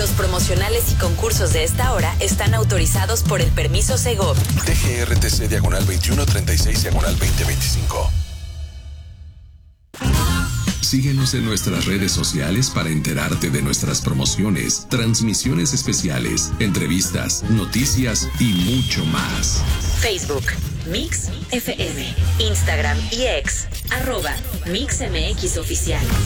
Los promocionales y concursos de esta hora están autorizados por el permiso Segov. TGRTC /2136/2025. Síguenos en nuestras redes sociales para enterarte de nuestras promociones, transmisiones especiales, entrevistas, noticias y mucho más. Facebook, Mix FM, Instagram y X, @MixMX Oficial.